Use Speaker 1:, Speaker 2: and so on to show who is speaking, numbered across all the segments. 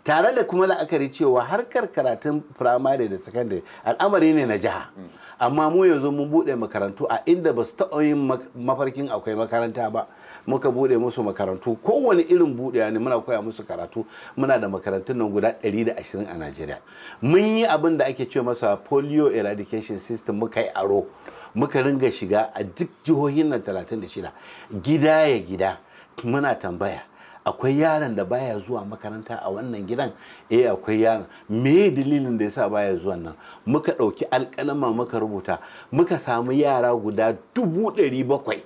Speaker 1: tare da kuma la'akari cewa harkar karatun firamare da sakandare al'amari ne na jiha, amma mu yanzu mun buɗe makarantu a inda ba su taɓa yin mafarkin akwai makaranta ba. Muka buɗe musu makarantu, kowane irin buɗewa ne muna koya musu karatu. Muna da makarantun nan guda 120 a Najeriya. Mun yi abin da ake ce masa polio eradication system, muka yi aro, muka ringa shiga a duk jihohin nan 36 gida ya gida, muna tambaya akwai yaron da baya zuwa makaranta a wannan gidan. Akwai yaron, me dalilin da yasa baya zuwa nan? Muka ɗauki alƙalama muka rubuta, muka samu yara guda 700,000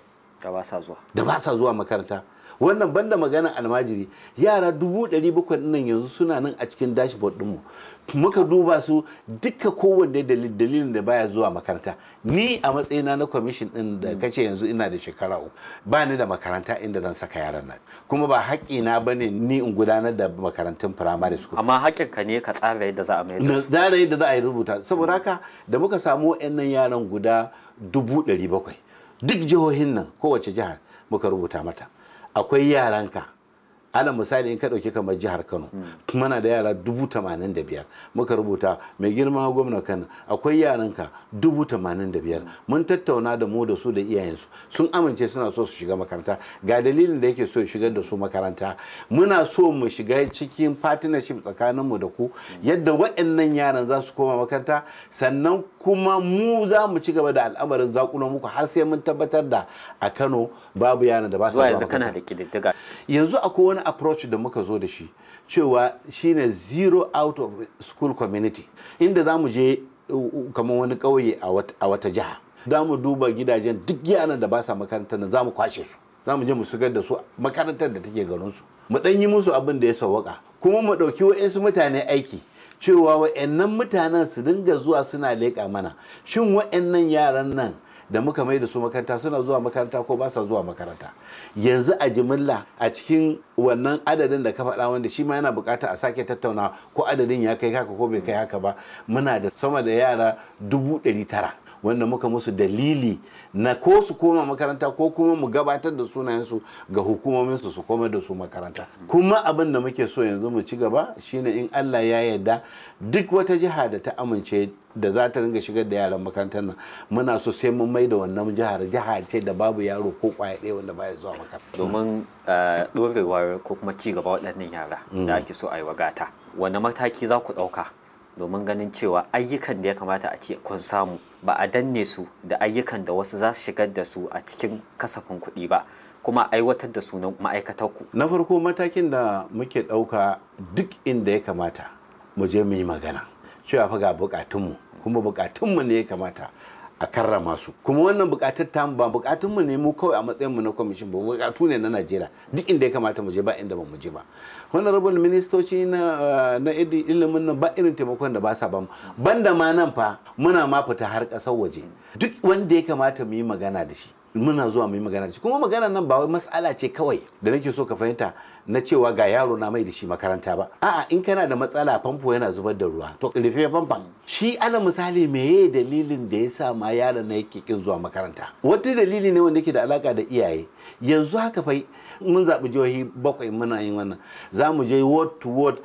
Speaker 1: da ba sa zuwa makaranta. Wannan banda magana almajiri, yara 700,000 nan yanzu suna nan a cikin dashboard ɗinmu. Muka duba su duka, kowanne dalilin da baya zuwa makaranta. Ni a matsayina na kwamishin ɗin da kace yanzu ina da shekara 3, ba ni da makaranta inda zan saka yaran nan, kuma ba haƙƙina ba ne ni in gudanar da makarantun primary school.
Speaker 2: Amma haƙƙinka ne ka tsara yadda za a mai da su.
Speaker 1: Tsara yadda za a yi rubuta. Saboda haka da muka samu waɗannan yaran guda 700,000, duk jihohin nan kowace jihar muka rubuta mata akwai yaranka. Ala misali in ka ɗauki kamar jihar Kano, muna da yara 85,000 muka rubuta, mai girma gwamna Kano akwai yaranka 85,000. Mun tattauna da mu da su da iyayensu, sun amince suna so su shiga makaranta, ga dalilin da yake so ya shigar da su makaranta. Muna so mu shiga cikin partnership tsakaninmu da ku, yadda waɗannan yaran za su koma makaranta, sannan kuma mu za mu ci gaba da al'amarin zakunan muku har sai mun tabbatar da a Kano babu yaran da ba su zuwa makaranta.
Speaker 2: Yanzu kana da ƙididdiga.
Speaker 1: Yanzu akwai wani approach da muka zo da shi cewa shine zero out of school community, inda za mu je kamar wani ƙauye a wata jiha, za mu duba gidajen duk yaran da ba sa makarantar nan, za mu kwashe su, za mu je mu shigar da su makarantar da take garinsu, mu ɗan yi musu abin da ya sauwaka, kuma mu ɗauki wa'insu mutane aiki cewa wa'annan mutanen su dinga zuwa suna leƙa mana shin wa'annan yaran nan da muka mai da su makaranta suna zuwa makaranta ko ba sa zuwa makaranta. Yanzu a jimilla a cikin wannan adadin da ka faɗa, wanda shi ma yana bukata a sake tattauna ko adadin ya kai haka ko bai kai haka ba, muna da sama da yara 900,000 wanda muka musu dalili na ko su koma makaranta ko kuma mu gabatar da sunayensu ga hukumominsu su koma da su makaranta. Kuma abin da muke so yanzu mu ci gaba shine in Allah ya yarda duk wata jiha da ta amince da za ta ringa shigar da yaran makarantar nan, muna so sai mun mai da wannan jiha ce da babu yaro ko kwaya ɗaya wanda baya zuwa makaranta.
Speaker 2: Domin ɗorewar ko kuma ci gaba waɗannan yara da ake so a yi wagata, wani mataki za ku ɗauka domin ganin cewa ayyukan da ya kamata a ce kun samu ba a danne su da ayyukan da wasu za su shigar da su a cikin kasafin kuɗi ba, kuma aiwatar da su na ma'aikatarku?
Speaker 1: Na farko, matakin da muke ɗauka duk inda ya kamata mu je mu yi magana cewa fa ga bukatunmu, kuma bukatunmu ne ya kamata a karrama su, kuma wannan bukatar ta ba bukatunmu ne mu kawai a matsayinmu na kwamishin ba, bukatu ne na Najeriya, duk inda ya kamata mu je ba inda ba mu je ba. Honorable ministoci na ilimin nan ba irin taimakon da ba sa ba mu, banda ma nan fa muna ma fita har ƙasar waje, duk wanda ya kamata mu yi magana da shi muna zuwa mu yi magana da shi. Kuma maganar nan ba wai mas'ala ce kawai da nake so ka fahimta na cewa ga yaro na mai da shi makaranta ba, a'a in kana da matsala famfo yana zubar da ruwa to rufe famfon. Shi ana misali meye dalilin da ya sa ma yaron na yake kin zuwa makaranta, wata dalili ne wanda yake da alaka da iyaye. Yanzu haka fa mun zaɓi jihohi 7 muna yin wannan, za mu je ward to ward,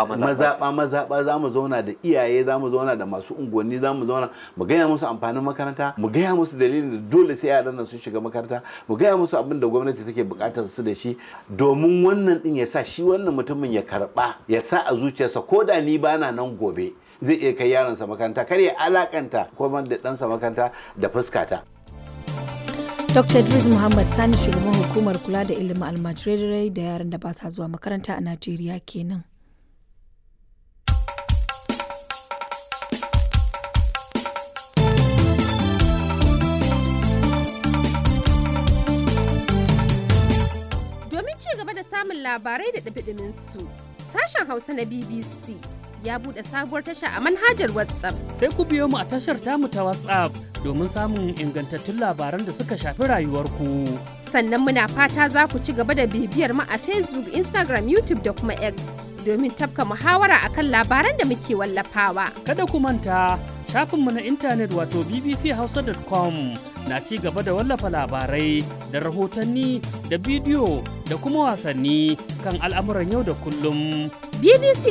Speaker 1: mazaɓa, za mu zauna da iyaye, za mu zauna da masu unguwanni, za mu zauna mu gaya musu amfanin makaranta, mu gaya musu dalilin da dole sai yaran nan sun shiga makaranta, mu gaya musu abin da gwamnati take buƙatar su da shi, domin wannan din ya sa shi wannan mutumin ya karɓa, ya sa a zuciyarsa ko da ni bana nan gobe zai iya kai yaronsa makaranta, kar ya alakanta ko da ɗansa makaranta da fuskata.
Speaker 3: Dr. Idris Muhammad Sani, shugaban hukumar kula da ilimin almajirai da yaran da ba sa zuwa makaranta a Najeriya kenan.
Speaker 4: Domin ci gaba da samun labarai da ɗumi su, sashen Hausa na BBC ya buɗe sabuwar tasha a manhajar WhatsApp.
Speaker 5: Sai ku biyo mu a tashar tamu ta WhatsApp domin samun ingantattun labaran da suka shafi rayuwarku.
Speaker 4: Sannan muna fata za ku ci gaba da bibiyar mu a Facebook, Instagram, YouTube da kuma X domin tafka muhawara akan labaran da muke wallafawa.
Speaker 5: Kada ku manta, shafinmu na intanet wato bbchausa.com na ci gaba da wallafa labarai da rahotanni da bidiyo da kuma wasanni kan al'amuran yau da kullum.
Speaker 4: BBC